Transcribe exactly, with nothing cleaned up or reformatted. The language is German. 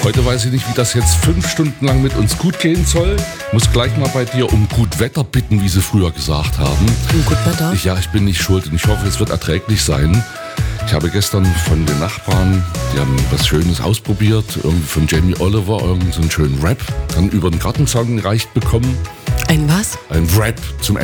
Heute weiß ich nicht, wie das jetzt fünf Stunden lang mit uns gut gehen soll. Muss gleich mal bei dir um gut Wetter bitten, wie sie früher gesagt haben. Um gut Wetter? Ich, ja, ich bin nicht schuld und ich hoffe, es wird erträglich sein. Ich habe gestern von den Nachbarn, die haben was Schönes ausprobiert, irgendwie von Jamie Oliver, irgendeinen so einen schönen Rap, dann über den Gartensong gereicht bekommen. Ein was? Ein Rap zum